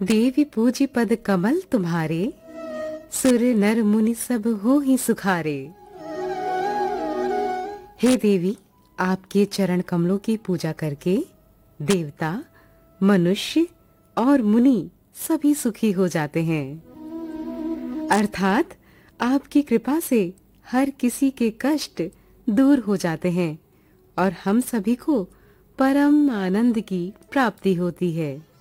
देवी पूजी पद कमल तुम्हारे, सुर नर मुनि सब हो ही सुखारे। हे देवी, आपके चरण कमलों की पूजा करके देवता, मनुष्य और मुनि सभी सुखी हो जाते हैं। अर्थात आपकी कृपा से हर किसी के कष्ट दूर हो जाते हैं और हम सभी को परम आनंद की प्राप्ति होती है।